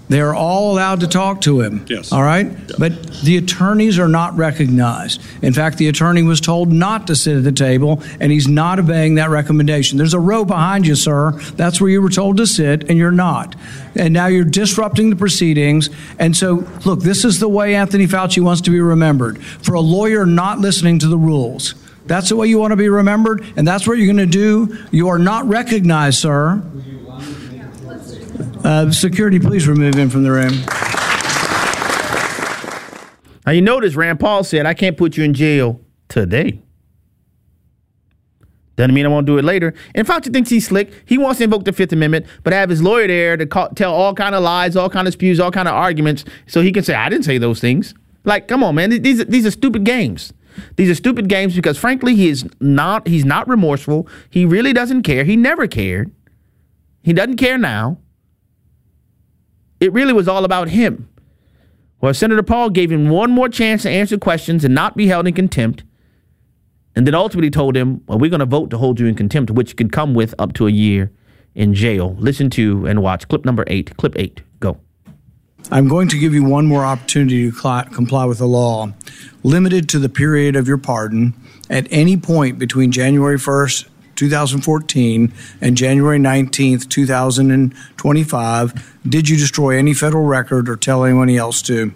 They're all allowed to talk to him. Yes. All right? Yeah. But the attorneys are not recognized. In fact, the attorney was told not to sit at the table, and he's not obeying that recommendation. There's a row behind you, sir. That's where you were told to sit, and you're not. And now you're disrupting the proceedings. And so, look, this is the way Anthony Fauci wants to be remembered. For a lawyer not listening to the rules. That's the way you want to be remembered, and that's what you're going to do. You are not recognized, sir. Security, please remove him from the room. Now, you notice Rand Paul said, I can't put you in jail today. Doesn't mean I won't do it later. And Fauci thinks he's slick. He wants to invoke the Fifth Amendment, but have his lawyer there to tell all kind of lies, all kind of spews, all kind of arguments, so he can say, I didn't say those things. Like, come on, man. These are stupid games. These are stupid games because, frankly, he's not remorseful. He really doesn't care. He never cared. He doesn't care now. It really was all about him. Well, Senator Paul gave him one more chance to answer questions and not be held in contempt, and then ultimately told him, well, we're going to vote to hold you in contempt, which could come with up to a year in jail. Listen to and watch clip number 8. Clip 8. Go. I'm going to give you one more opportunity to comply with the law, limited to the period of your pardon at any point between January 1st, 2014 and January 19th, 2025. Did you destroy any federal record or tell anyone else to?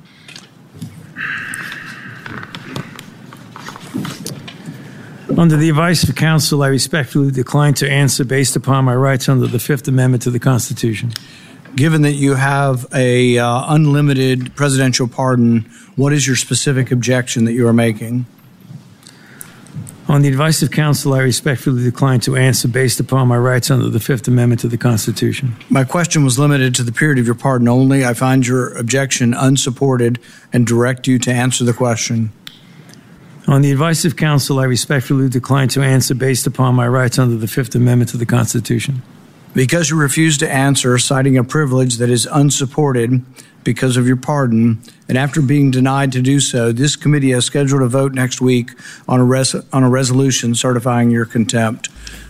Under the advice of counsel, I respectfully decline to answer based upon my rights under the Fifth Amendment to the Constitution. Given that you have a unlimited presidential pardon, what is your specific objection that you are making? On the advice of counsel, I respectfully decline to answer based upon my rights under the Fifth Amendment to the Constitution. My question was limited to the period of your pardon only. I find your objection unsupported and direct you to answer the question. On the advice of counsel, I respectfully decline to answer based upon my rights under the Fifth Amendment to the Constitution. Because you refuse to answer, citing a privilege that is unsupported because of your pardon, and after being denied to do so, this committee has scheduled a vote next week on a resolution certifying your contempt.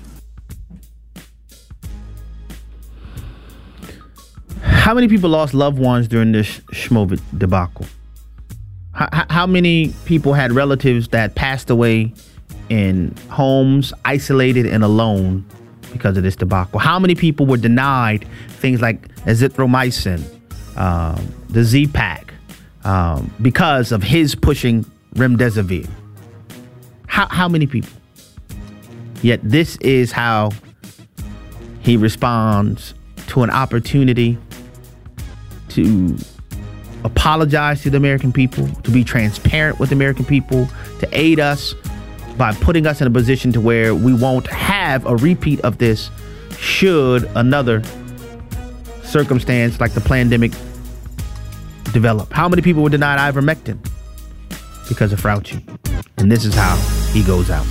How many people lost loved ones during this Schmovid debacle? How many people had relatives that passed away in homes, isolated and alone because of this debacle? How many people were denied things like azithromycin, the Z-Pack, because of his pushing remdesivir? How many people? Yet this is how he responds to an opportunity to apologize to the American people, to be transparent with the American people, to aid us by putting us in a position to where we won't have a repeat of this should another circumstance like the pandemic develop. How many people were denied ivermectin because of Fauci? And this is how he goes out.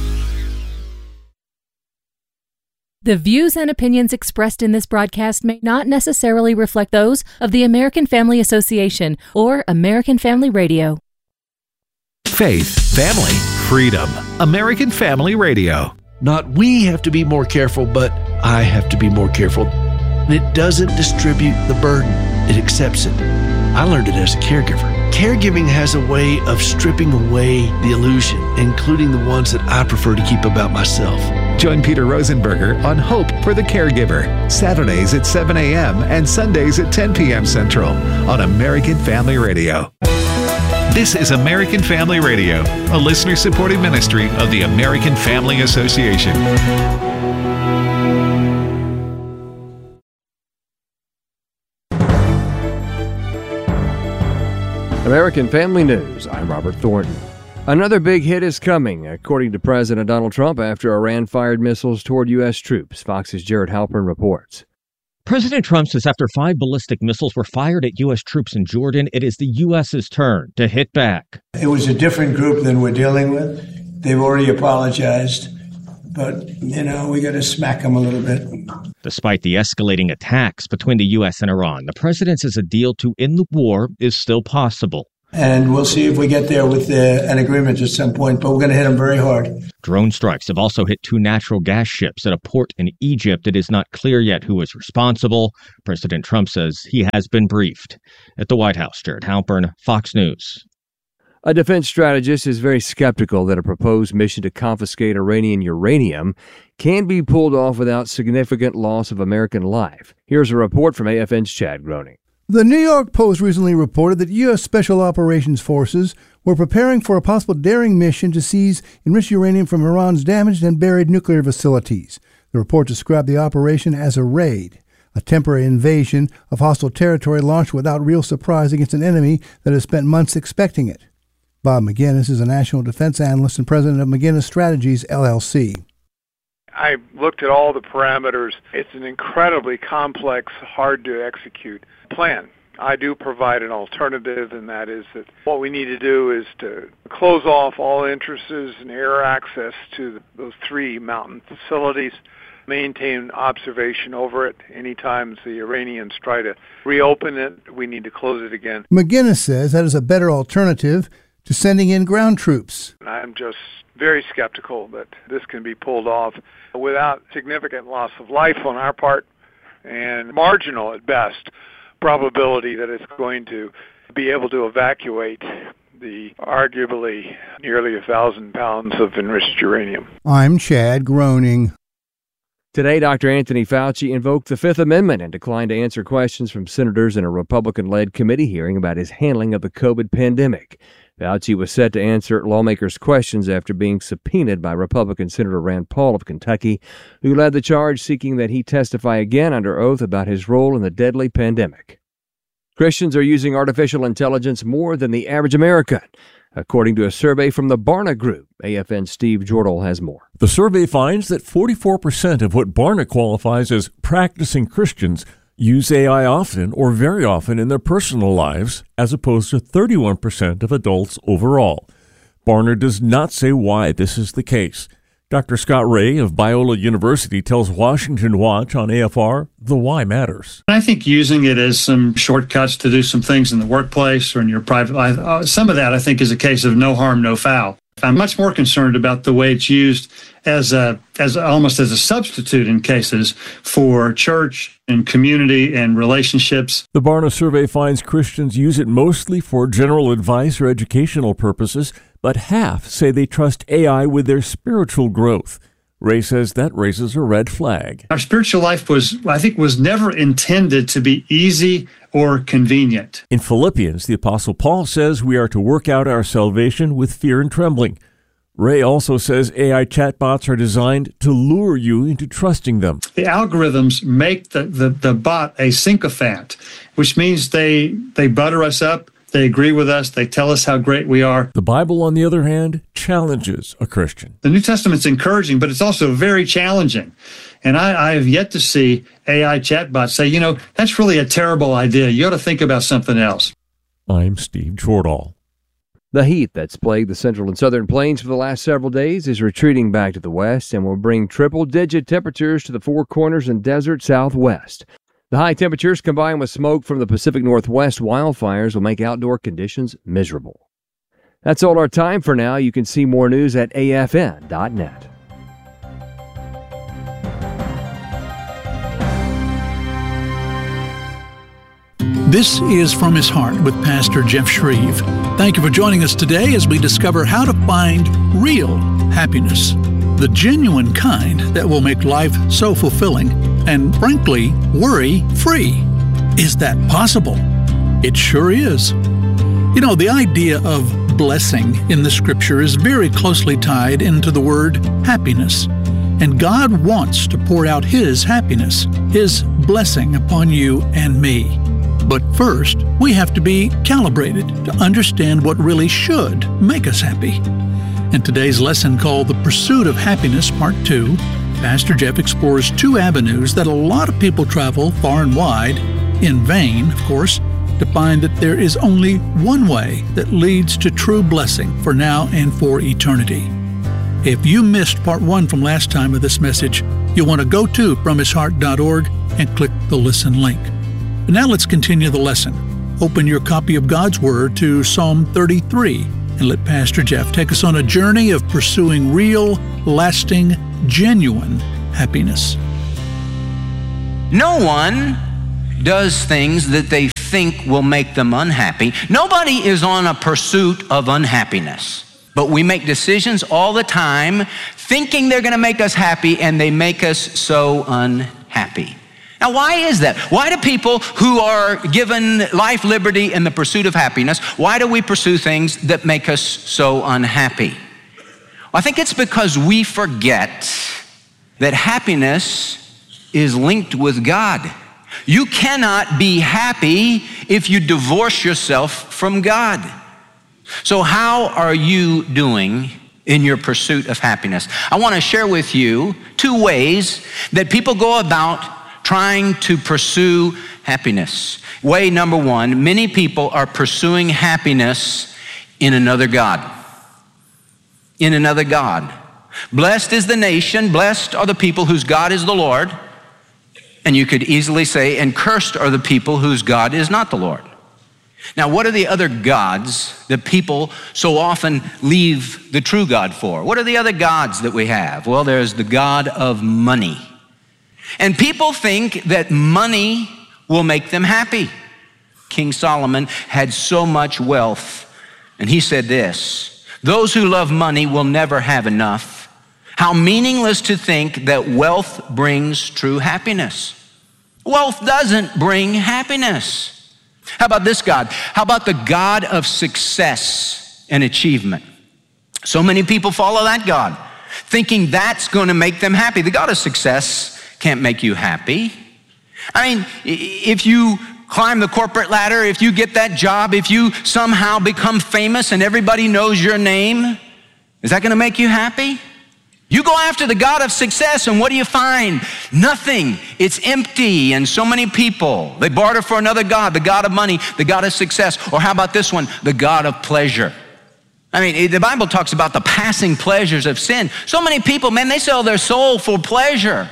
The views and opinions expressed in this broadcast may not necessarily reflect those of the American Family Association or American Family Radio. Faith, family, freedom. American Family Radio. Not we have to be more careful, but I have to be more careful. And it doesn't distribute the burden. It accepts it. I learned it as a caregiver. Caregiving has a way of stripping away the illusion, including the ones that I prefer to keep about myself. Join Peter Rosenberger on Hope for the Caregiver, Saturdays at 7 a.m. and Sundays at 10 p.m. Central on American Family Radio. This is American Family Radio, a listener-supported ministry of the American Family Association. American Family News, I'm Robert Thornton. Another big hit is coming, according to President Donald Trump, after Iran fired missiles toward U.S. troops. Fox's Jared Halpern reports. President Trump says after 5 ballistic missiles were fired at U.S. troops in Jordan, it is the U.S.'s turn to hit back. It was a different group than we're dealing with. They've already apologized. But, we got to smack them a little bit. Despite the escalating attacks between the U.S. and Iran, the president says a deal to end the war is still possible. And we'll see if we get there with an agreement at some point, but we're going to hit them very hard. Drone strikes have also hit 2 natural gas ships at a port in Egypt. It is not clear yet who is responsible. President Trump says he has been briefed. At the White House, Jared Halpern, Fox News. A defense strategist is very skeptical that a proposed mission to confiscate Iranian uranium can be pulled off without significant loss of American life. Here's a report from AFN's Chad Groening. The New York Post recently reported that U.S. Special Operations Forces were preparing for a possible daring mission to seize enriched uranium from Iran's damaged and buried nuclear facilities. The report described the operation as a raid, a temporary invasion of hostile territory launched without real surprise against an enemy that has spent months expecting it. Bob McGinnis is a national defense analyst and president of McGinnis Strategies, LLC. I looked at all the parameters. It's an incredibly complex, hard-to-execute plan. I do provide an alternative, and that is that what we need to do is to close off all entrances and air access to those 3 mountain facilities, maintain observation over it. Anytime the Iranians try to reopen it, we need to close it again. McGinnis says that is a better alternative to sending in ground troops. I'm just very skeptical that this can be pulled off without significant loss of life on our part and marginal at best probability that it's going to be able to evacuate the arguably nearly 1,000 pounds of enriched uranium. I'm Chad Groening. Today, Dr. Anthony Fauci invoked the Fifth Amendment and declined to answer questions from senators in a Republican-led committee hearing about his handling of the COVID pandemic. Fauci was set to answer lawmakers' questions after being subpoenaed by Republican Senator Rand Paul of Kentucky, who led the charge seeking that he testify again under oath about his role in the deadly pandemic. Christians are using artificial intelligence more than the average American, according to a survey from the Barna Group. AFN's Steve Jordal has more. The survey finds that 44% of what Barna qualifies as practicing Christians use AI often or very often in their personal lives, as opposed to 31% of adults overall. Barna does not say why this is the case. Dr. Scott Ray of Biola University tells Washington Watch on AFR the why matters. I think using it as some shortcuts to do some things in the workplace or in your private life, some of that I think is a case of no harm, no foul. I'm much more concerned about the way it's used as almost as a substitute in cases for church and community and relationships. The Barna survey finds Christians use it mostly for general advice or educational purposes, but half say they trust AI with their spiritual growth. Ray says that raises a red flag. Our spiritual life was never intended to be easy or convenient. In Philippians, the Apostle Paul says we are to work out our salvation with fear and trembling. Ray also says AI chatbots are designed to lure you into trusting them. The algorithms make the bot a sycophant, which means they butter us up. They agree with us. They tell us how great we are. The Bible, on the other hand, challenges a Christian. The New Testament's encouraging, but it's also very challenging. And I have yet to see AI chatbots say, that's really a terrible idea. You ought to think about something else. I'm Steve Jordal. The heat that's plagued the central and southern plains for the last several days is retreating back to the west and will bring triple-digit temperatures to the Four Corners and desert southwest. The high temperatures combined with smoke from the Pacific Northwest wildfires will make outdoor conditions miserable. That's all our time for now. You can see more news at afn.net. This is From His Heart with Pastor Jeff Shreve. Thank you for joining us today as we discover how to find real happiness, the genuine kind that will make life so fulfilling and, frankly, worry-free. Is that possible? It sure is. The idea of blessing in the Scripture is very closely tied into the word happiness. And God wants to pour out His happiness, His blessing upon you and me. But first, we have to be calibrated to understand what really should make us happy. In today's lesson called The Pursuit of Happiness, Part 2, Pastor Jeff explores 2 avenues that a lot of people travel far and wide, in vain, of course, to find that there is only one way that leads to true blessing for now and for eternity. If you missed Part 1 from last time of this message, you'll want to go to FromHisHeart.org and click the Listen link. But now let's continue the lesson. Open your copy of God's Word to Psalm 33 and let Pastor Jeff take us on a journey of pursuing real, lasting, genuine happiness. No one does things that they think will make them unhappy. Nobody is on a pursuit of unhappiness. But we make decisions all the time thinking they're going to make us happy, and they make us so unhappy. Now, why is that? Why do people who are given life, liberty, and the pursuit of happiness, why do we pursue things that make us so unhappy? Well, I think it's because we forget that happiness is linked with God. You cannot be happy if you divorce yourself from God. So how are you doing in your pursuit of happiness? I want to share with you 2 ways that people go about trying to pursue happiness. Way number 1, many people are pursuing happiness in another God. In another God. Blessed is the nation, blessed are the people whose God is the Lord. And you could easily say, and cursed are the people whose God is not the Lord. Now, what are the other gods that people so often leave the true God for? What are the other gods that we have? Well, there's the God of money. And people think that money will make them happy. King Solomon had so much wealth, and he said this, "Those who love money will never have enough. How meaningless to think that wealth brings true happiness." Wealth doesn't bring happiness. How about this God? How about the God of success and achievement? So many people follow that God, thinking that's going to make them happy. The God of success can't make you happy. I mean, if you climb the corporate ladder, if you get that job, if you somehow become famous and everybody knows your name, is that going to make you happy? You go after the God of success, and what do you find? Nothing. It's empty. And so many people, they barter for another God, the God of money, the God of success. Or how about this one? The God of pleasure. I mean, the Bible talks about the passing pleasures of sin. So many people, man, they sell their soul for pleasure.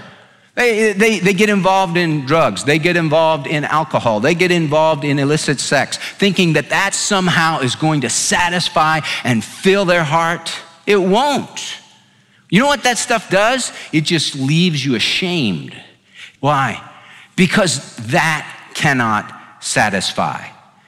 They get involved in drugs. They get involved in alcohol. They get involved in illicit sex, thinking that that somehow is going to satisfy and fill their heart. It won't. You know what that stuff does? It just leaves you ashamed. Why? Because that cannot satisfy.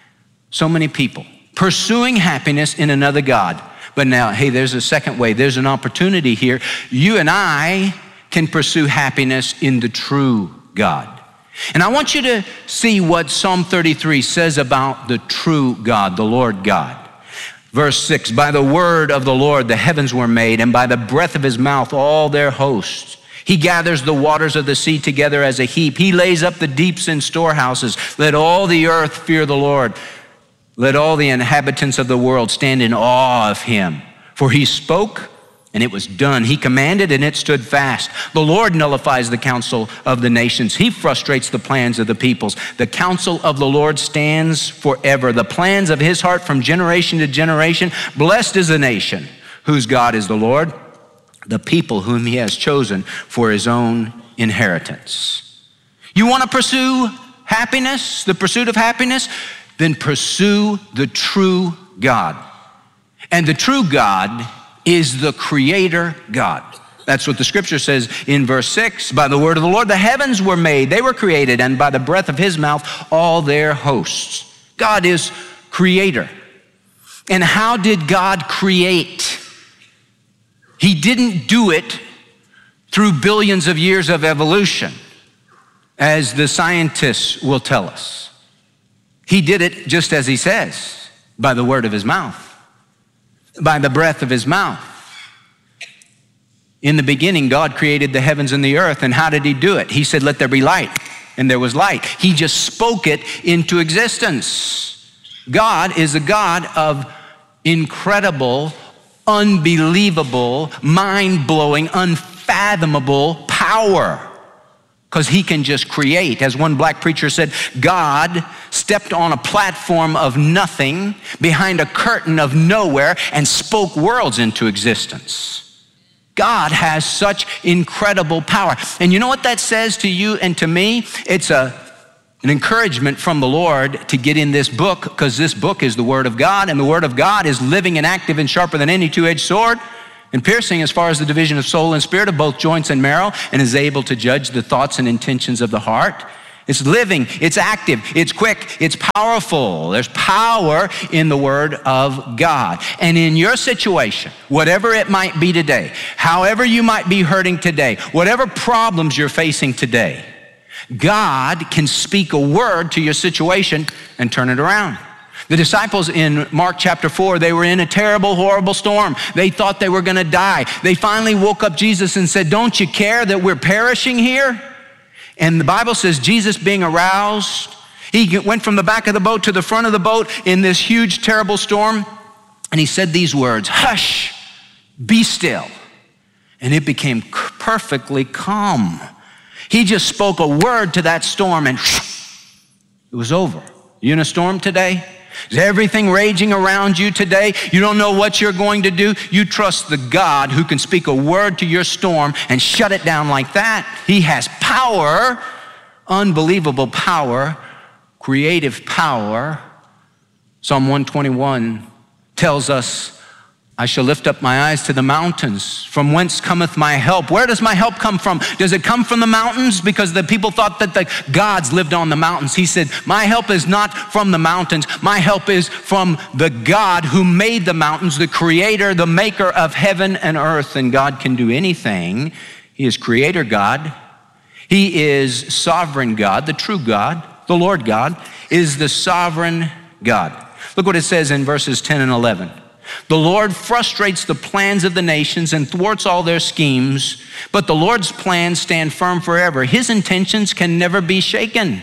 So many people pursuing happiness in another God. But now, hey, there's a second way. There's an opportunity here. You and I can pursue happiness in the true God. And I want you to see what Psalm 33 says about the true God, the Lord God. Verse 6, by the word of the Lord the heavens were made, and by the breath of his mouth all their hosts. He gathers the waters of the sea together as a heap. He lays up the deeps in storehouses. Let all the earth fear the Lord. Let all the inhabitants of the world stand in awe of him. For he spoke, and it was done. He commanded, and it stood fast. The Lord nullifies the counsel of the nations. He frustrates the plans of the peoples. The counsel of the Lord stands forever. The plans of his heart from generation to generation. Blessed is the nation whose God is the Lord, the people whom he has chosen for his own inheritance. You want to pursue happiness, the pursuit of happiness? Then pursue the true God. And the true God is the creator God. That's what the scripture says in verse 6. By the word of the Lord, the heavens were made. They were created, and by the breath of his mouth, all their hosts. God is creator. And how did God create? He didn't do it through billions of years of evolution, as the scientists will tell us. He did it just as he says, by the word of his mouth. By the breath of his mouth. In the beginning, God created the heavens and the earth. And how did he do it? He said, let there be light. And there was light. He just spoke it into existence. God is a God of incredible, unbelievable, mind-blowing, unfathomable power. Because he can just create. As one black preacher said, God stepped on a platform of nothing behind a curtain of nowhere and spoke worlds into existence. God has such incredible power. And you know what that says to you and to me? It's a an encouragement from the Lord to get in this book, because this book is the Word of God, and the Word of God is living and active and sharper than any two-edged sword, and piercing as far as the division of soul and spirit, of both joints and marrow, and is able to judge the thoughts and intentions of the heart. It's living, it's active, it's quick, it's powerful. There's power in the Word of God. And in your situation, whatever it might be today, however you might be hurting today, whatever problems you're facing today, God can speak a word to your situation and turn it around. The disciples in Mark chapter 4, they were in a terrible, horrible storm. They thought they were going to die. They finally woke up Jesus and said, "Don't you care that we're perishing here?" And the Bible says Jesus, being aroused, he went from the back of the boat to the front of the boat in this huge, terrible storm. And he said these words, "Hush, be still." And it became perfectly calm. He just spoke a word to that storm and it was over. You in a storm today? Is everything raging around you today? You don't know what you're going to do? You trust the God who can speak a word to your storm and shut it down like that. He has power, unbelievable power, creative power. Psalm 121 tells us, "I shall lift up my eyes to the mountains. From whence cometh my help?" Where does my help come from? Does it come from the mountains? Because the people thought that the gods lived on the mountains. He said, my help is not from the mountains. My help is from the God who made the mountains, the creator, the maker of heaven and earth. And God can do anything. He is creator God. He is sovereign God, the true God. The Lord God is the sovereign God. Look what it says in verses 10 and 11. "The Lord frustrates the plans of the nations and thwarts all their schemes, but the Lord's plans stand firm forever. His intentions can never be shaken."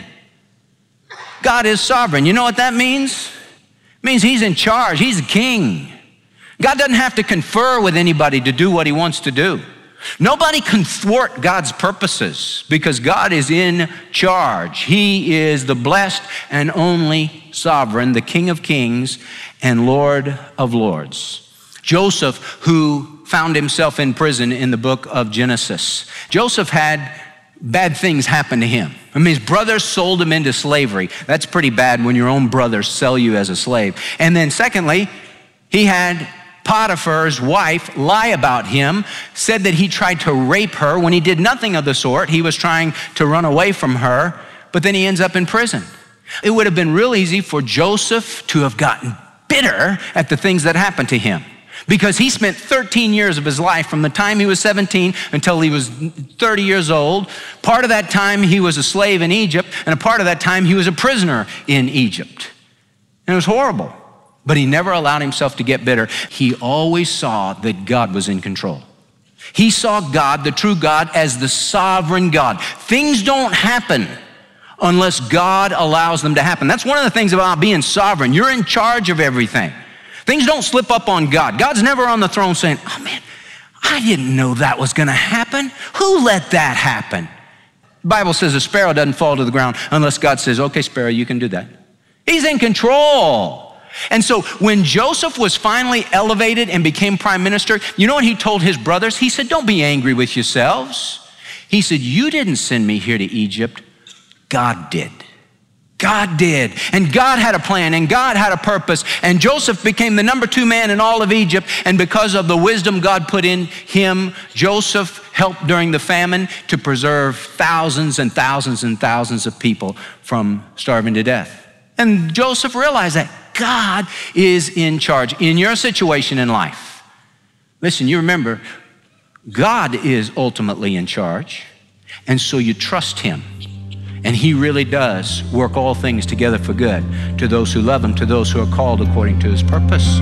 God is sovereign. You know what that means? It means he's in charge. He's a king. God doesn't have to confer with anybody to do what he wants to do. Nobody can thwart God's purposes because God is in charge. He is the blessed and only sovereign, the King of kings and Lord of lords. Joseph, who found himself in prison in the book of Genesis. Joseph had bad things happen to him. I mean, his brothers sold him into slavery. That's pretty bad when your own brothers sell you as a slave. And then secondly, he had Potiphar's wife lie about him, said that he tried to rape her when he did nothing of the sort. He was trying to run away from her, but then he ends up in prison. It would have been real easy for Joseph to have gotten bitter at the things that happened to him, because he spent 13 years of his life from the time he was 17 until he was 30 years old. Part of that time he was a slave in Egypt, and a part of that time he was a prisoner in Egypt. And it was horrible. But he never allowed himself to get bitter. He always saw that God was in control. He saw God, the true God, as the sovereign God. Things don't happen unless God allows them to happen. That's one of the things about being sovereign. You're in charge of everything. Things don't slip up on God. God's never on the throne saying, "Oh man, I didn't know that was going to happen. Who let that happen?" The Bible says a sparrow doesn't fall to the ground unless God says, "Okay, sparrow, you can do that." He's in control. And so when Joseph was finally elevated and became prime minister, you know what he told his brothers? He said, "Don't be angry with yourselves." He said, "You didn't send me here to Egypt. God did. God did. And God had a plan, and God had a purpose. And Joseph became the number 2 man in all of Egypt. And because of the wisdom God put in him, Joseph helped during the famine to preserve thousands and thousands and thousands of people from starving to death. And Joseph realized that God is in charge in your situation in life. Listen, you remember, God is ultimately in charge, and so you trust him. And he really does work all things together for good to those who love him, to those who are called according to his purpose.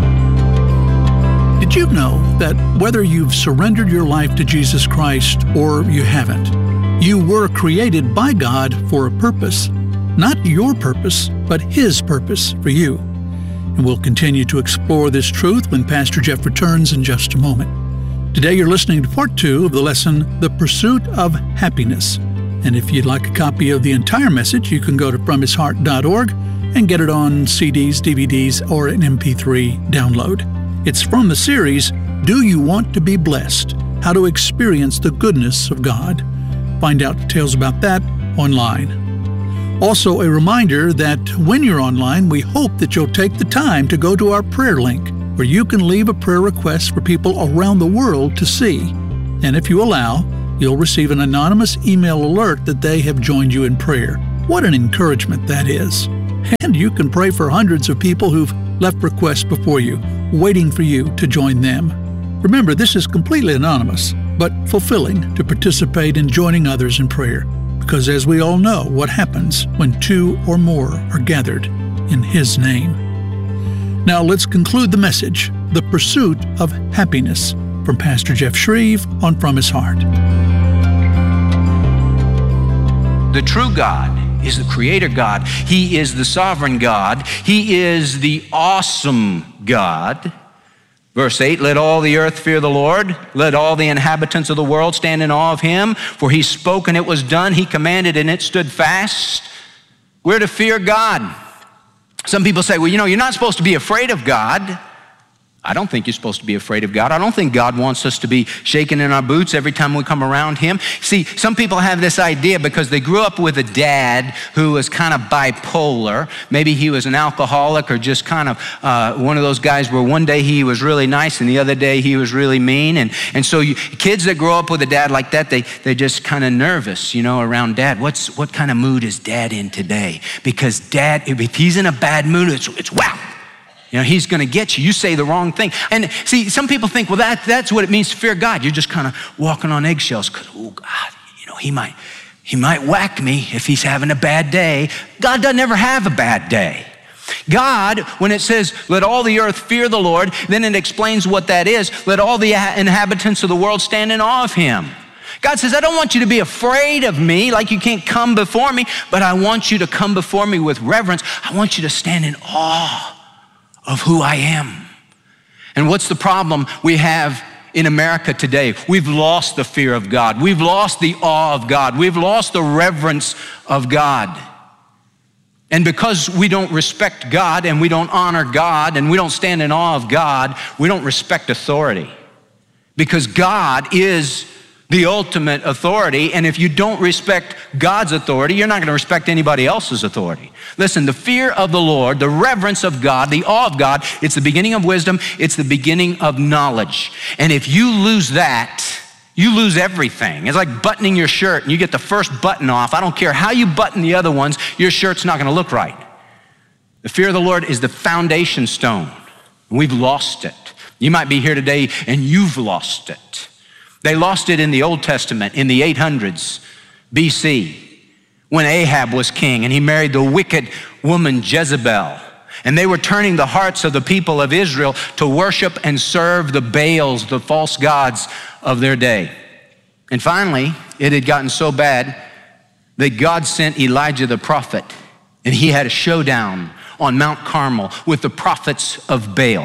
Did you know that whether you've surrendered your life to Jesus Christ or you haven't, you were created by God for a purpose? Not your purpose, but his purpose for you. And we'll continue to explore this truth when Pastor Jeff returns in just a moment. Today you're listening to part 2 of the lesson, The Pursuit of Happiness. And if you'd like a copy of the entire message, you can go to FromHisHeart.org and get it on CDs, DVDs, or an MP3 download. It's from the series, Do You Want to Be Blessed? How to Experience the Goodness of God. Find out details about that online. Also, a reminder that when you're online, we hope that you'll take the time to go to our prayer link, where you can leave a prayer request for people around the world to see. And if you allow, you'll receive an anonymous email alert that they have joined you in prayer. What an encouragement that is. And you can pray for hundreds of people who've left requests before you, waiting for you to join them. Remember, this is completely anonymous, but fulfilling to participate in joining others in prayer. Because as we all know, what happens when 2 or more are gathered in His name. Now let's conclude the message, The Pursuit of Happiness, from Pastor Jeff Shreve on From His Heart. The true God is the Creator God. He is the sovereign God. He is the awesome God. Verse 8, let all the earth fear the Lord. Let all the inhabitants of the world stand in awe of Him. For He spoke and it was done. He commanded and it stood fast. We're to fear God. Some people say, well, you're not supposed to be afraid of God. I don't think you're supposed to be afraid of God. I don't think God wants us to be shaking in our boots every time we come around Him. See, some people have this idea because they grew up with a dad who was kind of bipolar. Maybe he was an alcoholic or just kind of one of those guys where one day he was really nice and the other day he was really mean. And so kids that grow up with a dad like that, they're just kind of nervous, around dad. What kind of mood is dad in today? Because dad, if he's in a bad mood, it's wow. He's going to get you. You say the wrong thing. And see, some people think, well, that's what it means to fear God. You're just kind of walking on eggshells because, oh, God, he might whack me if he's having a bad day. God doesn't ever have a bad day. God, when it says, let all the earth fear the Lord, then it explains what that is. Let all the inhabitants of the world stand in awe of Him. God says, I don't want you to be afraid of me, like you can't come before me, but I want you to come before me with reverence. I want you to stand in awe of who I am. And what's the problem we have in America today? We've lost the fear of God. We've lost the awe of God. We've lost the reverence of God. And because we don't respect God and we don't honor God and we don't stand in awe of God, we don't respect authority. Because God is the ultimate authority, and if you don't respect God's authority, you're not going to respect anybody else's authority. Listen, the fear of the Lord, the reverence of God, the awe of God, it's the beginning of wisdom, it's the beginning of knowledge. And if you lose that, you lose everything. It's like buttoning your shirt and you get the first button off. I don't care how you button the other ones, your shirt's not going to look right. The fear of the Lord is the foundation stone. We've lost it. You might be here today and you've lost it. They lost it in the Old Testament in the 800s BC when Ahab was king and he married the wicked woman Jezebel. And they were turning the hearts of the people of Israel to worship and serve the Baals, the false gods of their day. And finally, it had gotten so bad that God sent Elijah the prophet, and he had a showdown on Mount Carmel with the prophets of Baal.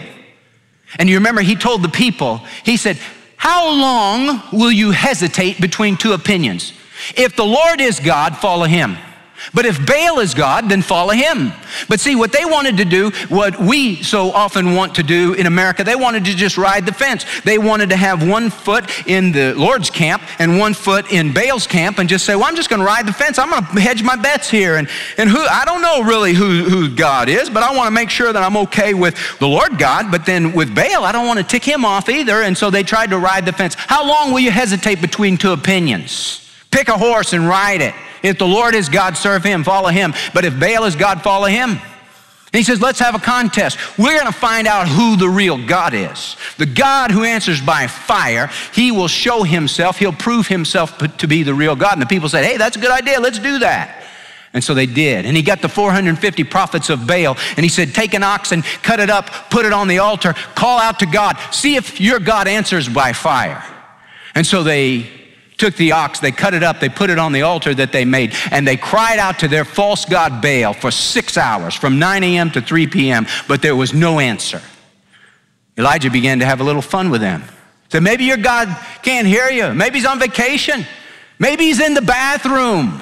And you remember he told the people, he said, how long will you hesitate between two opinions? If the Lord is God, follow Him. But if Baal is God, then follow him. But see, what they wanted to do, what we so often want to do in America, they wanted to just ride the fence. They wanted to have 1 foot in the Lord's camp and 1 foot in Baal's camp and just say, well, I'm just going to ride the fence. I'm going to hedge my bets here. And who, I don't know really who God is, but I want to make sure that I'm okay with the Lord God. But then with Baal, I don't want to tick him off either. And so they tried to ride the fence. How long will you hesitate between two opinions? Pick a horse and ride it. If the Lord is God, serve him, follow him. But if Baal is God, follow him. And he says, let's have a contest. We're going to find out who the real God is. The God who answers by fire, he will show himself. He'll prove himself to be the real God. And the people said, hey, that's a good idea. Let's do that. And so they did. And he got the 450 prophets of Baal. And he said, take an ox and cut it up, put it on the altar, call out to God. See if your God answers by fire. And so they took the ox, they cut it up, they put it on the altar that they made, and they cried out to their false god Baal for 6 hours, from 9 a.m. to 3 p.m., but there was no answer. Elijah began to have a little fun with them. Said, maybe your God can't hear you. Maybe he's on vacation. Maybe he's in the bathroom.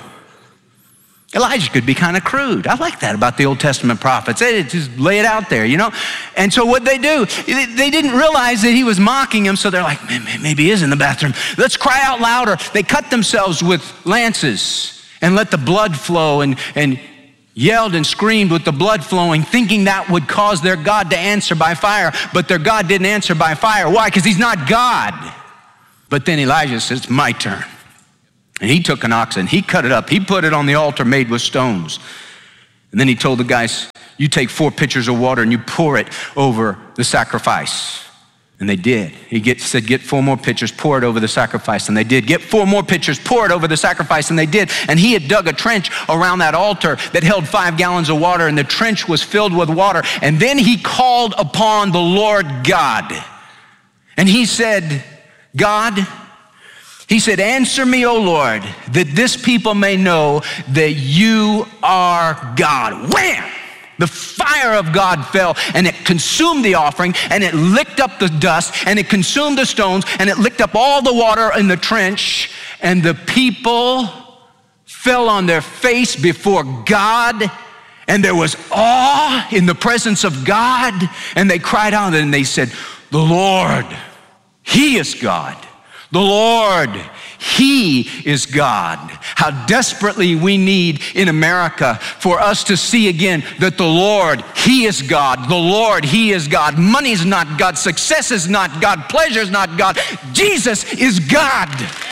Elijah could be kind of crude. I like that about the Old Testament prophets. They just lay it out there, you know. And so what they do, they didn't realize that he was mocking them, so they're like, maybe he is in the bathroom. Let's cry out louder. They cut themselves with lances, and let the blood flow and yelled and screamed with the blood flowing, thinking that would cause their God to answer by fire. But their God didn't answer by fire. Why? Because he's not God. But then Elijah says, it's my turn. And he took an ox and he cut it up. He put it on the altar made with stones. And then he told the guys, you take 4 pitchers of water and you pour it over the sacrifice. And they did. He said, get 4 more pitchers, pour it over the sacrifice. And they did. Get 4 more pitchers, pour it over the sacrifice. And they did. And he had dug a trench around that altar that held 5 gallons of water. And the trench was filled with water. And then he called upon the Lord God. And he said, God, he said, answer me, O Lord, that this people may know that you are God. Wham! The fire of God fell, and it consumed the offering, and it licked up the dust, and it consumed the stones, and it licked up all the water in the trench, and the people fell on their face before God, and there was awe in the presence of God, and they cried out, and they said, the Lord, he is God. The Lord, he is God. How desperately we need in America for us to see again that the Lord, he is God. The Lord, he is God. Money is not God. Success is not God. Pleasure is not God. Jesus is God.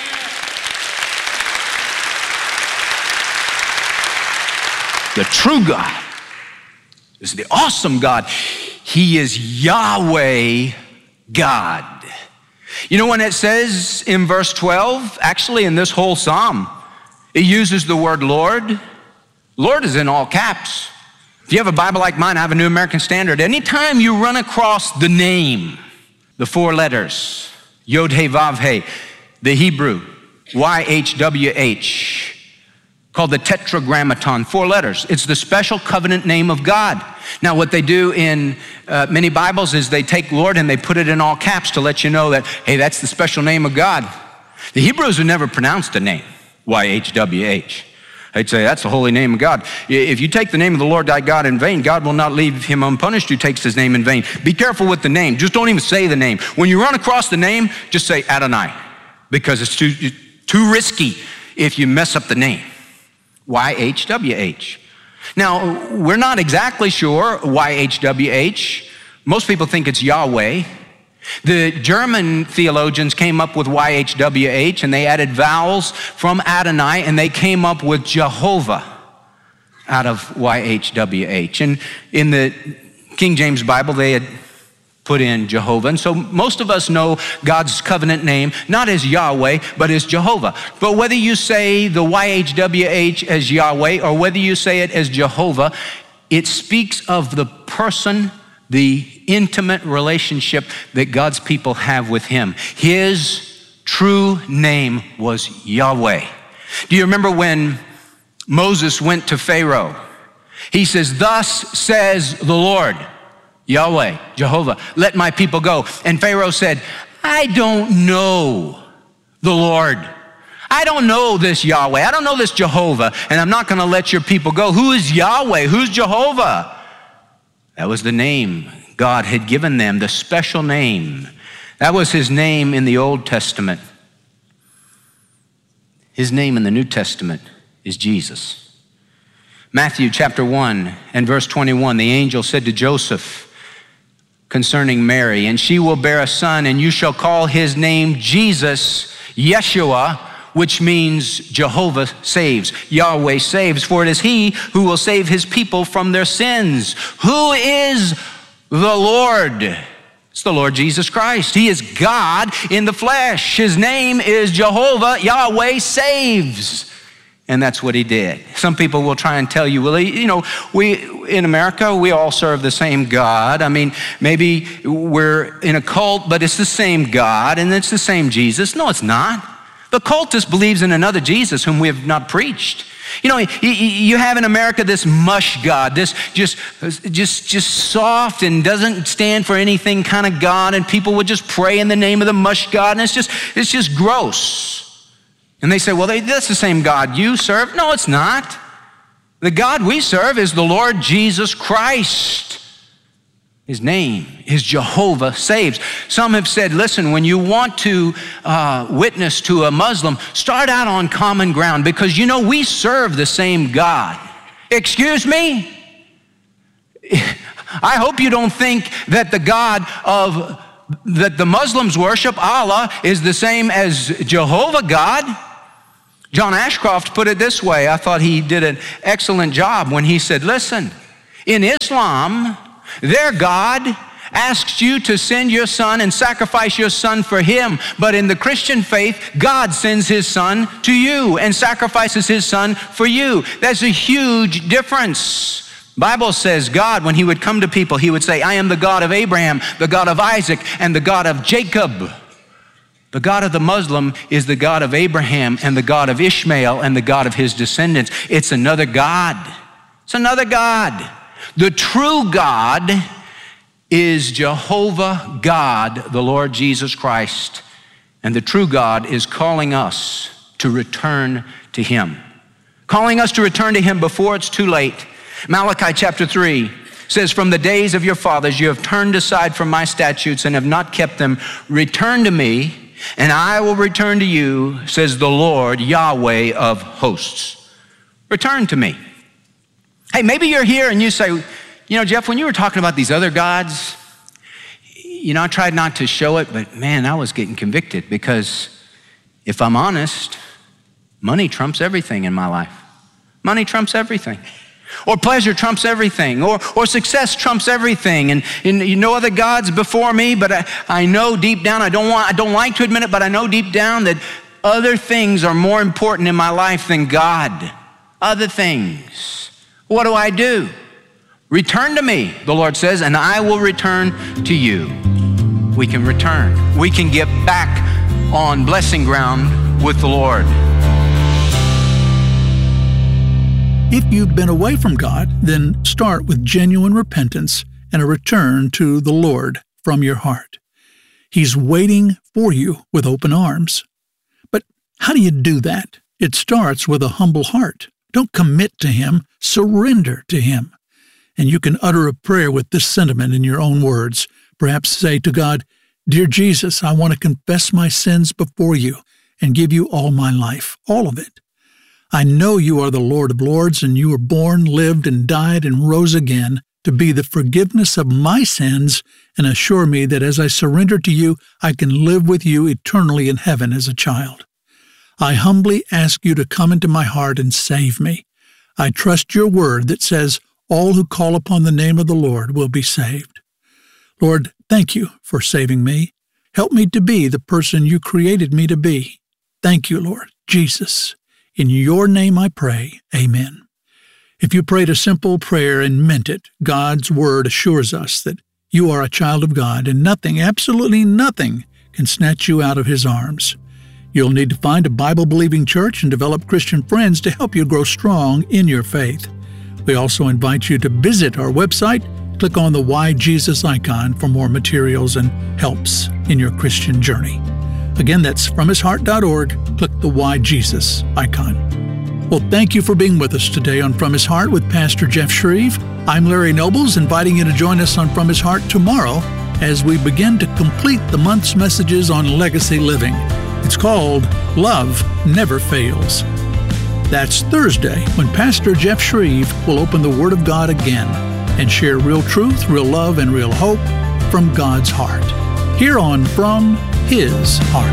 The true God is the awesome God. He is Yahweh God. You know when it says in verse 12, actually in this whole psalm, it uses the word Lord. Lord is in all caps. If you have a Bible like mine, I have a New American Standard. Anytime you run across the name, the 4 letters, Yod He Vav He, the Hebrew, YHWH, called the Tetragrammaton, 4 letters. It's the special covenant name of God. Now, what they do in many Bibles is they take Lord and they put it in all caps to let you know that, hey, that's the special name of God. The Hebrews would never pronounce the name, YHWH. They'd say, that's the holy name of God. If you take the name of the Lord thy God in vain, God will not leave him unpunished who takes his name in vain. Be careful with the name. Just don't even say the name. When you run across the name, just say Adonai, because it's too risky if you mess up the name. YHWH. Now, we're not exactly sure YHWH. Most people think it's Yahweh. The German theologians came up with YHWH, and they added vowels from Adonai, and they came up with Jehovah out of YHWH. And in the King James Bible, they had put in Jehovah. And so most of us know God's covenant name, not as Yahweh, but as Jehovah. But whether you say the YHWH as Yahweh or whether you say it as Jehovah, it speaks of the person, the intimate relationship that God's people have with him. His true name was Yahweh. Do you remember when Moses went to Pharaoh? He says, thus says the Lord, Yahweh, Jehovah, let my people go. And Pharaoh said, I don't know the Lord. I don't know this Yahweh. I don't know this Jehovah, and I'm not going to let your people go. Who is Yahweh? Who's Jehovah? That was the name God had given them, the special name. That was his name in the Old Testament. His name in the New Testament is Jesus. Matthew chapter 1 and verse 21, the angel said to Joseph concerning Mary, and she will bear a son, and you shall call his name Jesus, Yeshua, which means Jehovah saves, Yahweh saves, for it is he who will save his people from their sins. Who is the Lord? It's the Lord Jesus Christ. He is God in the flesh. His name is Jehovah, Yahweh saves. And that's what he did. Some people will try and tell you, well, we in America, we all serve the same God. I mean, maybe we're in a cult, but it's the same God and it's the same Jesus. No, it's not. The cultist believes in another Jesus whom we have not preached. You have in America this mush God, this just soft and doesn't stand for anything kind of God, and people would just pray in the name of the mush God, and it's just gross. And they say, well, that's the same God you serve. No, it's not. The God we serve is the Lord Jesus Christ. His name is Jehovah Saves. Some have said, listen, when you want to witness to a Muslim, start out on common ground because, you know, we serve the same God. Excuse me? I hope you don't think that the God that the Muslims worship, Allah, is the same as Jehovah God. John Ashcroft put it this way. I thought he did an excellent job when he said, listen, in Islam, their God asks you to send your son and sacrifice your son for him. But in the Christian faith, God sends his son to you and sacrifices his son for you. That's a huge difference. Bible says God, when he would come to people, he would say, I am the God of Abraham, the God of Isaac, and the God of Jacob. The God of the Muslim is the God of Abraham and the God of Ishmael and the God of his descendants. It's another God. It's another God. The true God is Jehovah God, the Lord Jesus Christ. And the true God is calling us to return to him. Calling us to return to him before it's too late. Malachi chapter 3 says, from the days of your fathers you have turned aside from my statutes and have not kept them. Return to me, and I will return to you, says the Lord, Yahweh of hosts. Return to me. Hey, maybe you're here and you say, you know, Jeff, when you were talking about these other gods, you know, I tried not to show it, but man, I was getting convicted because if I'm honest, money trumps everything in my life. Money trumps everything. Or pleasure trumps everything, or success trumps everything, and you know other gods before me, but I know deep down, I don't like to admit it, but I know deep down that other things are more important in my life than God. Other things. What do? Return to me, the Lord says, and I will return to you. We can return. We can get back on blessing ground with the Lord. If you've been away from God, then start with genuine repentance and a return to the Lord from your heart. He's waiting for you with open arms. But how do you do that? It starts with a humble heart. Don't commit to him, surrender to him. And you can utter a prayer with this sentiment in your own words. Perhaps say to God, Dear Jesus, I want to confess my sins before you and give you all my life, all of it. I know you are the Lord of Lords, and you were born, lived, and died, and rose again to be the forgiveness of my sins, and assure me that as I surrender to you, I can live with you eternally in heaven as a child. I humbly ask you to come into my heart and save me. I trust your word that says all who call upon the name of the Lord will be saved. Lord, thank you for saving me. Help me to be the person you created me to be. Thank you, Lord Jesus. In your name I pray, amen. If you prayed a simple prayer and meant it, God's word assures us that you are a child of God and nothing, absolutely nothing, can snatch you out of his arms. You'll need to find a Bible-believing church and develop Christian friends to help you grow strong in your faith. We also invite you to visit our website. Click on the Why Jesus icon for more materials and helps in your Christian journey. Again, that's FromHisHeart.org. Click the Why Jesus icon. Well, thank you for being with us today on From His Heart with Pastor Jeff Shreve. I'm Larry Nobles, inviting you to join us on From His Heart tomorrow as we begin to complete the month's messages on legacy living. It's called Love Never Fails. That's Thursday when Pastor Jeff Shreve will open the Word of God again and share real truth, real love, and real hope from God's heart. Here on From His Heart.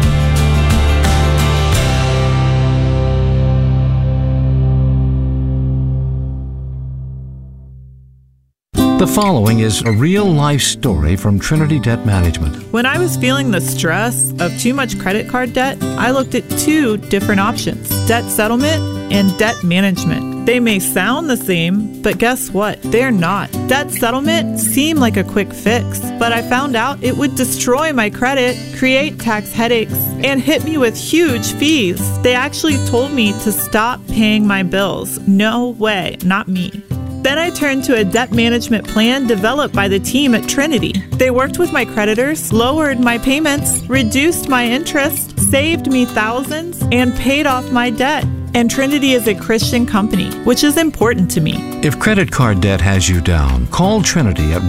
The following is a real-life story from Trinity Debt Management. When I was feeling the stress of too much credit card debt, I looked at two different options: debt settlement and debt management. They may sound the same, but guess what? They're not. Debt settlement seemed like a quick fix, but I found out it would destroy my credit, create tax headaches, and hit me with huge fees. They actually told me to stop paying my bills. No way, not me. Then I turned to a debt management plan developed by the team at Trinity. They worked with my creditors, lowered my payments, reduced my interest, saved me thousands, and paid off my debt. And Trinity is a Christian company, which is important to me. If credit card debt has you down, call Trinity at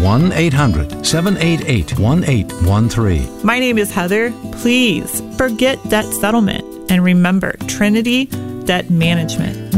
1-800-788-1813. My name is Heather. Please forget debt settlement and remember Trinity Debt Management.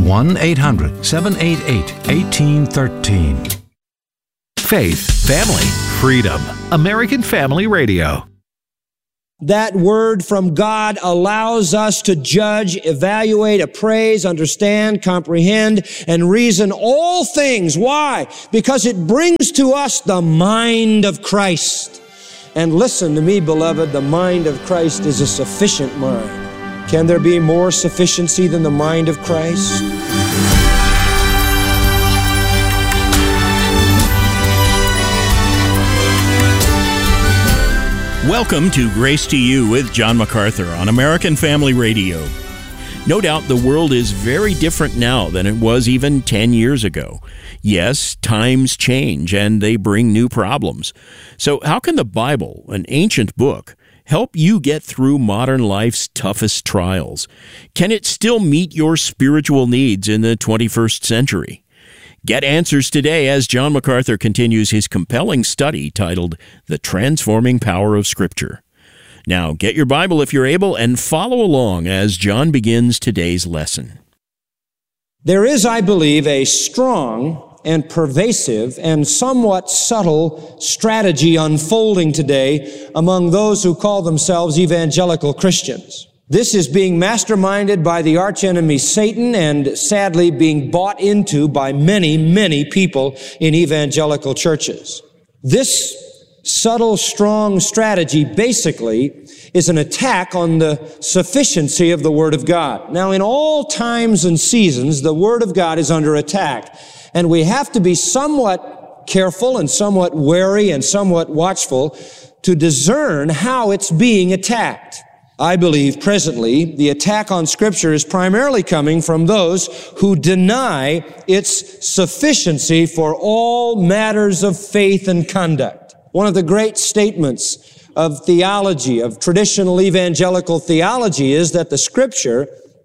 1-800-788-1813. Faith, family, freedom. American Family Radio. That word from God allows us to judge, evaluate, appraise, understand, comprehend, and reason all things. Why? Because it brings to us the mind of Christ. And listen to me, beloved, the mind of Christ is a sufficient mind. Can there be more sufficiency than the mind of Christ? Welcome to Grace to You with John MacArthur on American Family Radio. No doubt the world is very different now than it was even 10 years ago. Yes, times change and they bring new problems. So how can the Bible, an ancient book, help you get through modern life's toughest trials? Can it still meet your spiritual needs in the 21st century? Get answers today as John MacArthur continues his compelling study titled The Transforming Power of Scripture. Now, get your Bible if you're able and follow along as John begins today's lesson. There is, I believe, a strong and pervasive and somewhat subtle strategy unfolding today among those who call themselves evangelical Christians. This is being masterminded by the archenemy Satan and sadly being bought into by many, many people in evangelical churches. This subtle, strong strategy basically is an attack on the sufficiency of the Word of God. Now, in all times and seasons, the Word of God is under attack, and we have to be somewhat careful and somewhat wary and somewhat watchful to discern how it's being attacked. I believe presently the attack on Scripture is primarily coming from those who deny its sufficiency for all matters of faith and conduct. One of the great statements of theology, of traditional evangelical theology, is that the Scripture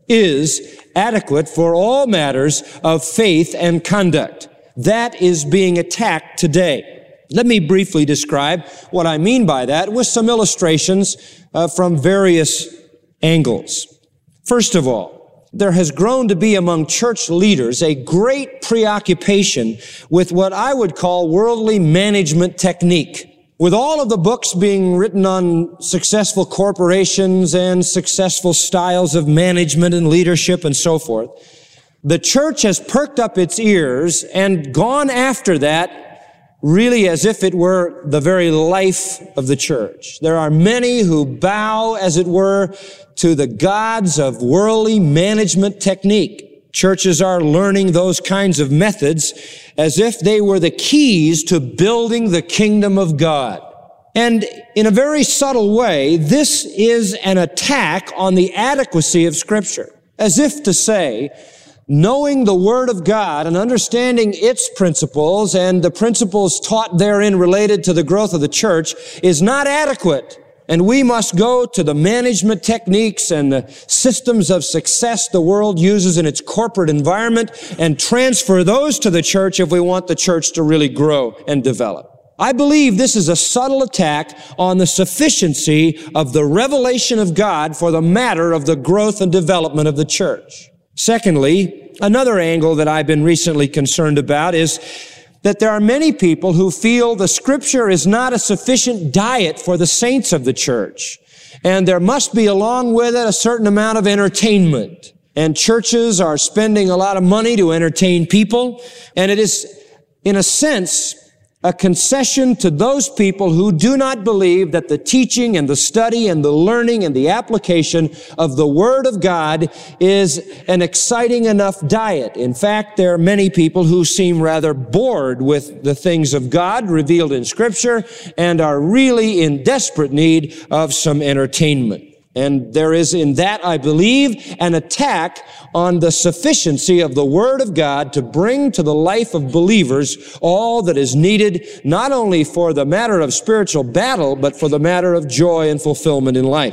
is adequate for all matters of faith and conduct. That is being attacked today. Let me briefly describe what I mean by that with some illustrations from various angles. First of all, there has grown to be among church leaders a great preoccupation with what I would call worldly management technique. With all of the books being written on successful corporations and successful styles of management and leadership and so forth, the church has perked up its ears and gone after that really as if it were the very life of the church. There are many who bow, as it were, to the gods of worldly management technique. Churches are learning those kinds of methods as if they were the keys to building the kingdom of God. And in a very subtle way, this is an attack on the adequacy of Scripture, as if to say, knowing the Word of God and understanding its principles and the principles taught therein related to the growth of the church is not adequate. And we must go to the management techniques and the systems of success the world uses in its corporate environment and transfer those to the church if we want the church to really grow and develop. I believe this is a subtle attack on the sufficiency of the revelation of God for the matter of the growth and development of the church. Secondly, another angle that I've been recently concerned about is that there are many people who feel the Scripture is not a sufficient diet for the saints of the church. And there must be along with it a certain amount of entertainment. And churches are spending a lot of money to entertain people. And it is, in a sense, a concession to those people who do not believe that the teaching and the study and the learning and the application of the Word of God is an exciting enough diet. In fact, there are many people who seem rather bored with the things of God revealed in Scripture and are really in desperate need of some entertainment. And there is in that, I believe, an attack on the sufficiency of the Word of God to bring to the life of believers all that is needed, not only for the matter of spiritual battle, but for the matter of joy and fulfillment in life.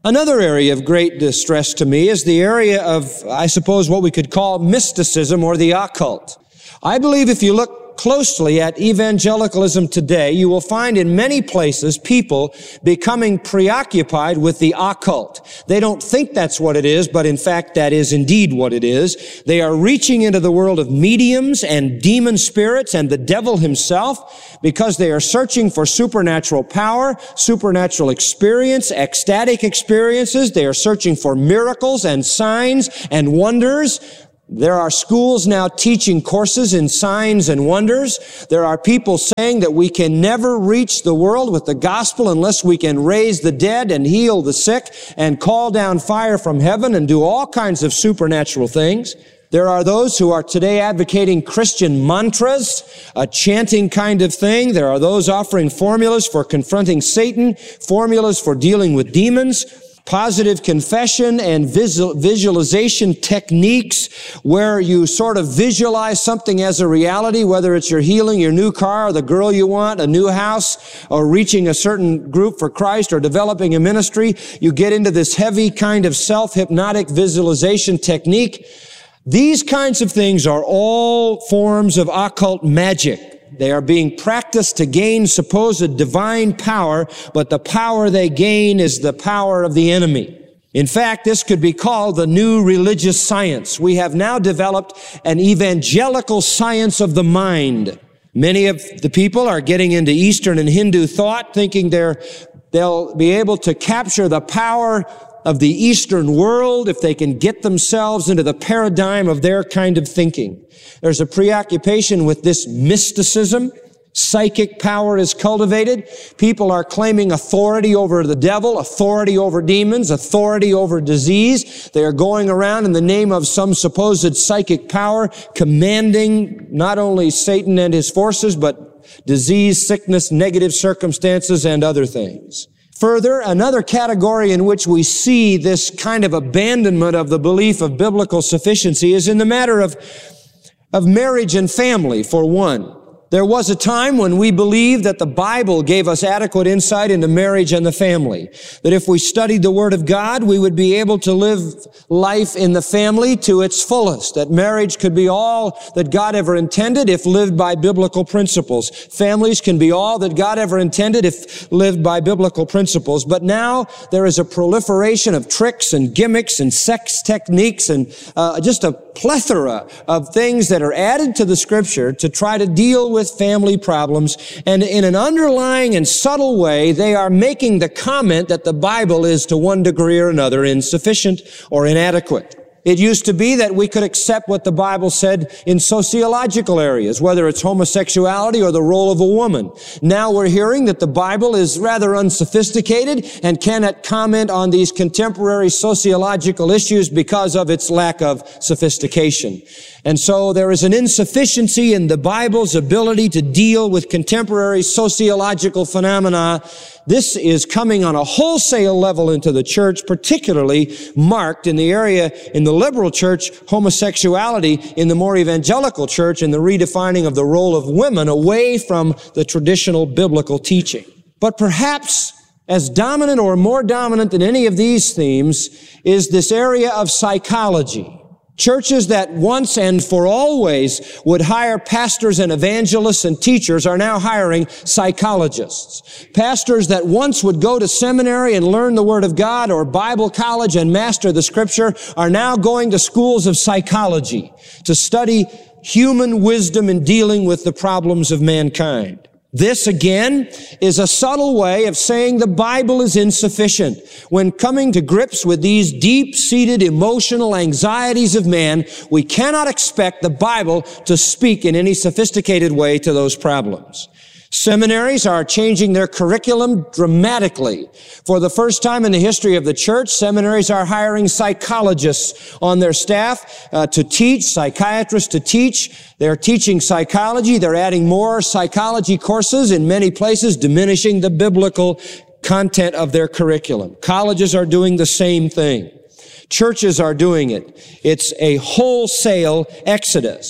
Another area of great distress to me is the area of, I suppose, what we could call mysticism or the occult. I believe if you look closely at evangelicalism today, you will find in many places people becoming preoccupied with the occult. They don't think that's what it is, but in fact that is indeed what it is. They are reaching into the world of mediums and demon spirits and the devil himself because they are searching for supernatural power, supernatural experience, ecstatic experiences. They are searching for miracles and signs and wonders. There are schools now teaching courses in signs and wonders. There are people saying that we can never reach the world with the gospel unless we can raise the dead and heal the sick and call down fire from heaven and do all kinds of supernatural things. There are those who are today advocating Christian mantras, a chanting kind of thing. There are those offering formulas for confronting Satan, formulas for dealing with demons, positive confession and visualization techniques where you sort of visualize something as a reality, whether it's your healing, your new car, or the girl you want, a new house, or reaching a certain group for Christ, or developing a ministry. You get into this heavy kind of self-hypnotic visualization technique. These kinds of things are all forms of occult magic. They are being practiced to gain supposed divine power, but the power they gain is the power of the enemy. In fact, this could be called the new religious science. We have now developed an evangelical science of the mind. Many of the people are getting into Eastern and Hindu thought, thinking they'll be able to capture the power of the Eastern world if they can get themselves into the paradigm of their kind of thinking. There's a preoccupation with this mysticism. Psychic power is cultivated. People are claiming authority over the devil, authority over demons, authority over disease. They are going around in the name of some supposed psychic power, commanding not only Satan and his forces, but disease, sickness, negative circumstances, and other things. Further, another category in which we see this kind of abandonment of the belief of biblical sufficiency is in the matter of marriage and family, for one. There was a time when we believed that the Bible gave us adequate insight into marriage and the family. That if we studied the Word of God, we would be able to live life in the family to its fullest. That marriage could be all that God ever intended if lived by biblical principles. Families can be all that God ever intended if lived by biblical principles. But now there is a proliferation of tricks and gimmicks and sex techniques and just a plethora of things that are added to the Scripture to try to deal with family problems, and in an underlying and subtle way, they are making the comment that the Bible is to one degree or another insufficient or inadequate. It used to be that we could accept what the Bible said in sociological areas, whether it's homosexuality or the role of a woman. Now we're hearing that the Bible is rather unsophisticated and cannot comment on these contemporary sociological issues because of its lack of sophistication. And so there is an insufficiency in the Bible's ability to deal with contemporary sociological phenomena. This is coming on a wholesale level into the church, particularly marked in the area in the liberal church, homosexuality, in the more evangelical church, and the redefining of the role of women away from the traditional biblical teaching. But perhaps as dominant or more dominant than any of these themes is this area of psychology. Churches that once and for always would hire pastors and evangelists and teachers are now hiring psychologists. Pastors that once would go to seminary and learn the Word of God or Bible college and master the Scripture are now going to schools of psychology to study human wisdom in dealing with the problems of mankind. This, again, is a subtle way of saying the Bible is insufficient. When coming to grips with these deep-seated emotional anxieties of man, we cannot expect the Bible to speak in any sophisticated way to those problems. Seminaries are changing their curriculum dramatically. For the first time in the history of the church, seminaries are hiring psychologists on their staff to teach, psychiatrists to teach. They're teaching psychology. They're adding more psychology courses in many places, diminishing the biblical content of their curriculum. Colleges are doing the same thing. Churches are doing it. It's a wholesale exodus.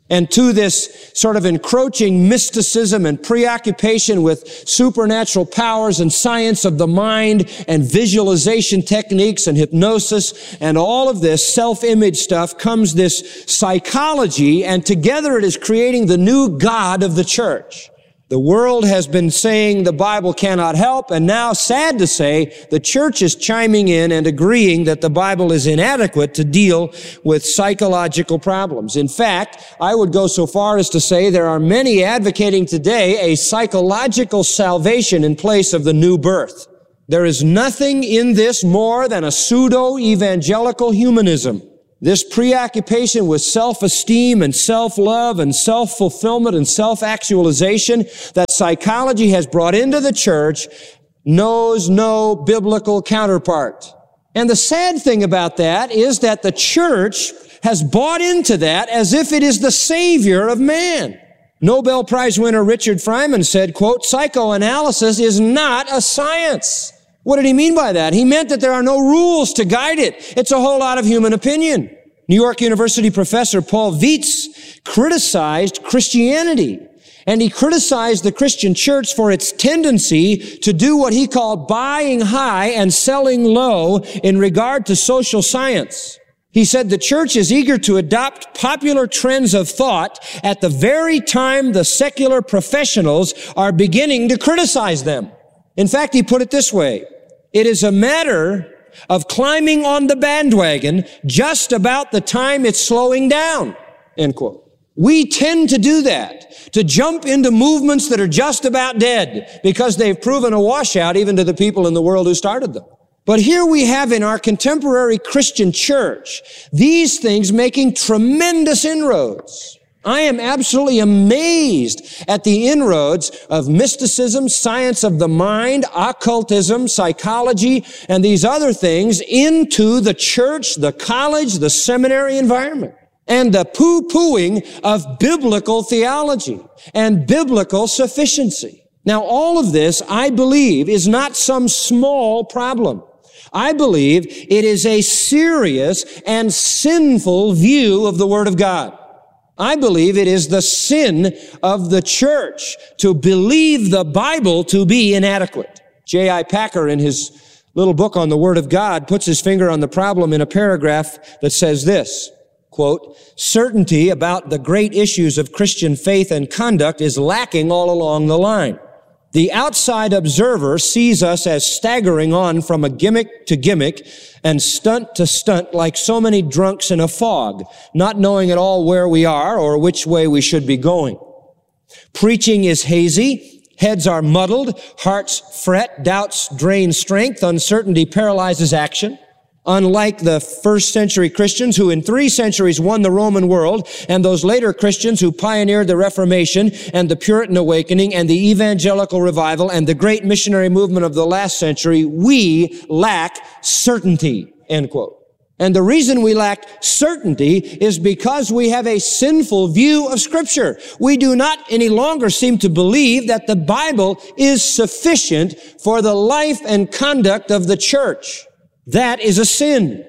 And to this sort of encroaching mysticism and preoccupation with supernatural powers and science of the mind and visualization techniques and hypnosis and all of this self-image stuff comes this psychology, and together it is creating the new God of the church. The world has been saying the Bible cannot help, and now, sad to say, the church is chiming in and agreeing that the Bible is inadequate to deal with psychological problems. In fact, I would go so far as to say there are many advocating today a psychological salvation in place of the new birth. There is nothing in this more than a pseudo-evangelical humanism. This preoccupation with self-esteem and self-love and self-fulfillment and self-actualization that psychology has brought into the church knows no biblical counterpart. And the sad thing about that is that the church has bought into that as if it is the savior of man. Nobel Prize winner Richard Feynman said, quote, "Psychoanalysis is not a science." What did he mean by that? He meant that there are no rules to guide it. It's a whole lot of human opinion. New York University professor Paul Vietz criticized Christianity, and he criticized the Christian church for its tendency to do what he called buying high and selling low in regard to social science. He said the church is eager to adopt popular trends of thought at the very time the secular professionals are beginning to criticize them. In fact, he put it this way: it is a matter of climbing on the bandwagon just about the time it's slowing down, end quote. We tend to do that, to jump into movements that are just about dead because they've proven a washout even to the people in the world who started them. But here we have in our contemporary Christian church these things making tremendous inroads. I am absolutely amazed at the inroads of mysticism, science of the mind, occultism, psychology, and these other things into the church, the college, the seminary environment, and the poo-pooing of biblical theology and biblical sufficiency. Now, all of this, I believe, is not some small problem. I believe it is a serious and sinful view of the Word of God. I believe it is the sin of the church to believe the Bible to be inadequate. J.I. Packer, in his little book on the Word of God, puts his finger on the problem in a paragraph that says this, quote, "Certainty about the great issues of Christian faith and conduct is lacking all along the line. The outside observer sees us as staggering on from a gimmick to gimmick and stunt to stunt like so many drunks in a fog, not knowing at all where we are or which way we should be going. Preaching is hazy, heads are muddled, hearts fret, doubts drain strength, uncertainty paralyzes action. Unlike the first century Christians who in 3 centuries won the Roman world, and those later Christians who pioneered the Reformation and the Puritan awakening and the evangelical revival and the great missionary movement of the last century, we lack certainty," end quote. And the reason we lack certainty is because we have a sinful view of Scripture. We do not any longer seem to believe that the Bible is sufficient for the life and conduct of the church. That is a sin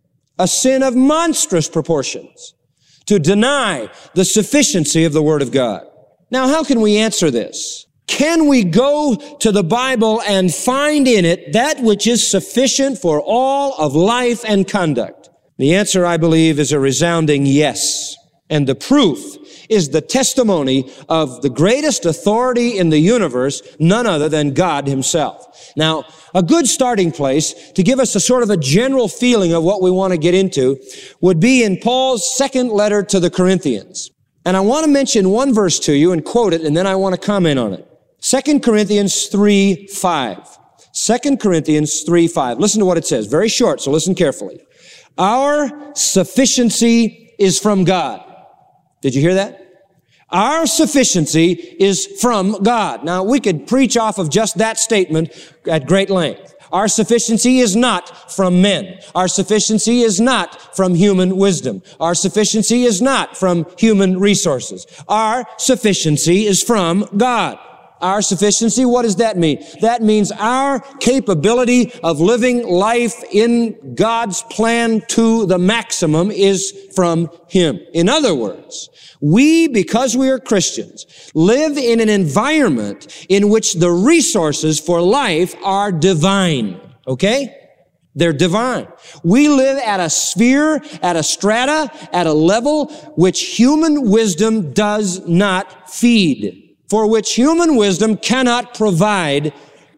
of monstrous proportions, to deny the sufficiency of the Word of God. Now, how can we answer this? Can we go to the Bible and find in it that which is sufficient for all of life and conduct? The answer, I believe, is a resounding yes. And the proof is the testimony of the greatest authority in the universe, none other than God Himself. Now, a good starting place to give us a sort of a general feeling of what we want to get into would be in Paul's second letter to the Corinthians. And I want to mention one verse to you and quote it, and then I want to comment on it. 2 Corinthians 3:5. 2 Corinthians 3:5. Listen to what it says. Very short, so listen carefully. Our sufficiency is from God. Did you hear that? Our sufficiency is from God. Now, we could preach off of just that statement at great length. Our sufficiency is not from men. Our sufficiency is not from human wisdom. Our sufficiency is not from human resources. Our sufficiency is from God. Our sufficiency, what does that mean? That means our capability of living life in God's plan to the maximum is from Him. In other words, we, because we are Christians, live in an environment in which the resources for life are divine. Okay? They're divine. We live at a sphere, at a strata, at a level which human wisdom does not feed, for which human wisdom cannot provide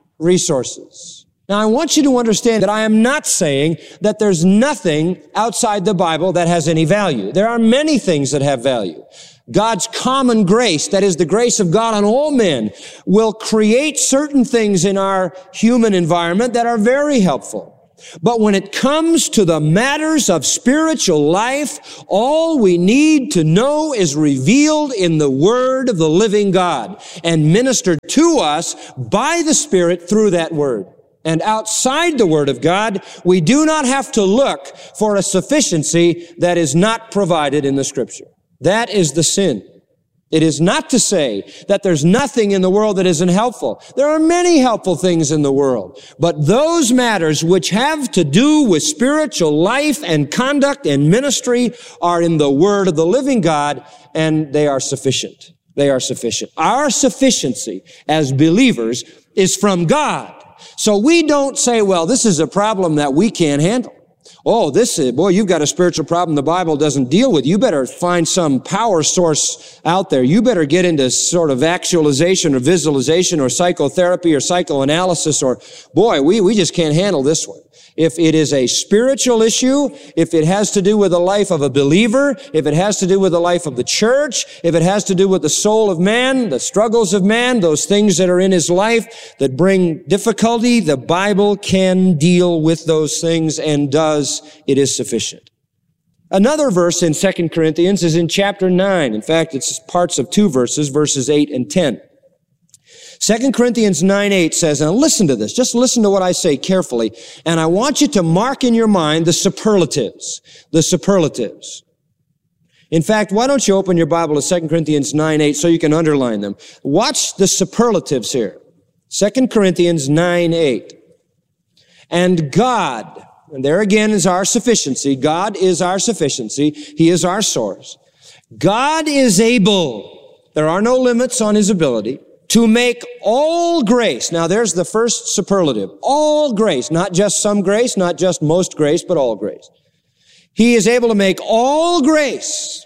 resources. Now, I want you to understand that I am not saying that there's nothing outside the Bible that has any value. There are many things that have value. God's common grace, that is the grace of God on all men, will create certain things in our human environment that are very helpful. But when it comes to the matters of spiritual life, all we need to know is revealed in the Word of the living God and ministered to us by the Spirit through that Word. And outside the Word of God, we do not have to look for a sufficiency that is not provided in the Scripture. That is the sin. It is not to say that there's nothing in the world that isn't helpful. There are many helpful things in the world. But those matters which have to do with spiritual life and conduct and ministry are in the Word of the living God, and they are sufficient. They are sufficient. Our sufficiency as believers is from God. So we don't say, well, this is a problem that we can't handle. Oh, you've got a spiritual problem the Bible doesn't deal with. You better find some power source out there. You better get into sort of actualization or visualization or psychotherapy or psychoanalysis or, boy, we just can't handle this one. If it is a spiritual issue, if it has to do with the life of a believer, if it has to do with the life of the church, if it has to do with the soul of man, the struggles of man, those things that are in his life that bring difficulty, the Bible can deal with those things and does. It is sufficient. Another verse in 2 Corinthians is in chapter 9. In fact, it's parts of two verses, verses 8 and 10. 2 Corinthians 9:8 says, and listen to this, just listen to what I say carefully, and I want you to mark in your mind the superlatives. The superlatives. In fact, why don't you open your Bible to 2 Corinthians 9:8 so you can underline them. Watch the superlatives here. 2 Corinthians 9:8. And God, and there again is our sufficiency. God is our sufficiency. He is our source. God is able, there are no limits on His ability, to make all grace. Now there's the first superlative. All grace, not just some grace, not just most grace, but all grace. He is able to make all grace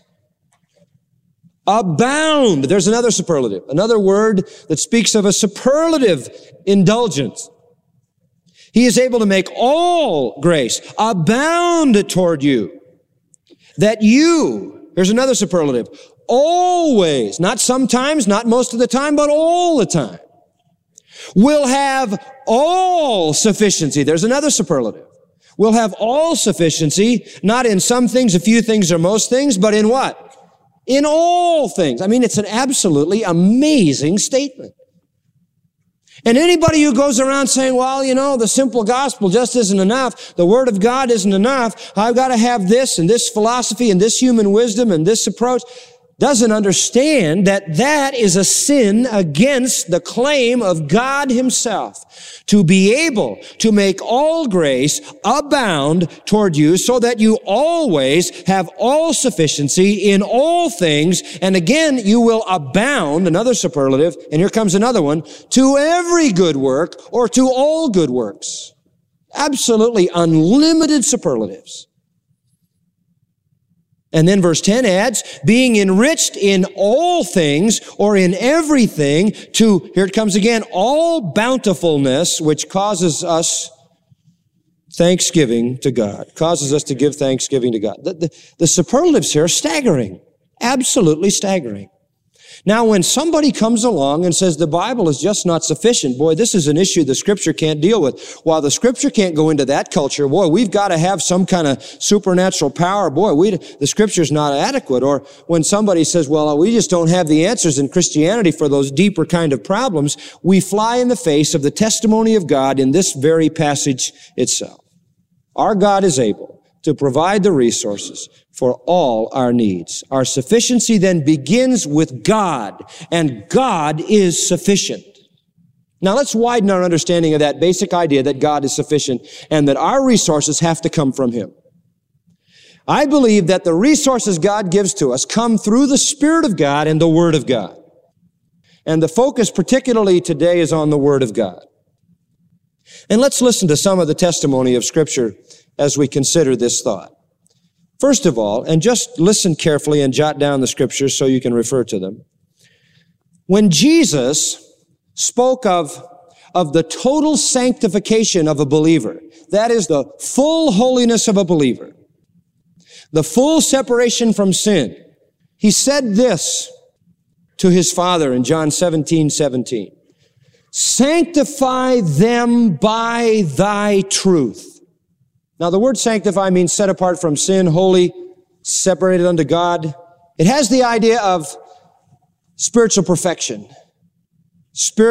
abound. There's another superlative, another word that speaks of a superlative indulgence. He is able to make all grace abound toward you, that you, here's another superlative, always, not sometimes, not most of the time, but all the time, will have all sufficiency. There's another superlative. Will have all sufficiency, not in some things, a few things, or most things, but in what? In all things. I mean, it's an absolutely amazing statement. And anybody who goes around saying, well, the simple gospel just isn't enough. The Word of God isn't enough. I've got to have this and this philosophy and this human wisdom and this approach, doesn't understand that that is a sin against the claim of God Himself to be able to make all grace abound toward you so that you always have all sufficiency in all things. And again, you will abound, another superlative, and here comes another one, to every good work or to all good works. Absolutely unlimited superlatives. And then verse 10 adds, being enriched in all things or in everything to, here it comes again, all bountifulness, which causes us thanksgiving to God, causes us to give thanksgiving to God. The superlatives here are staggering, absolutely staggering. Now, when somebody comes along and says the Bible is just not sufficient, boy, this is an issue the Scripture can't deal with. While the Scripture can't go into that culture, boy, we've got to have some kind of supernatural power. Boy, the Scripture's not adequate. Or when somebody says, well, we just don't have the answers in Christianity for those deeper kind of problems, we fly in the face of the testimony of God in this very passage itself. Our God is able to provide the resources for all our needs. Our sufficiency then begins with God, and God is sufficient. Now let's widen our understanding of that basic idea that God is sufficient and that our resources have to come from Him. I believe that the resources God gives to us come through the Spirit of God and the Word of God. And the focus particularly today is on the Word of God. And let's listen to some of the testimony of Scripture as we consider this thought. First of all, and just listen carefully and jot down the Scriptures so you can refer to them. When Jesus spoke of the total sanctification of a believer, that is the full holiness of a believer, the full separation from sin, He said this to His Father in John 17:17. Sanctify them by thy truth. Now the word sanctify means set apart from sin, holy, separated unto God. It has the idea of spiritual perfection. Spiritual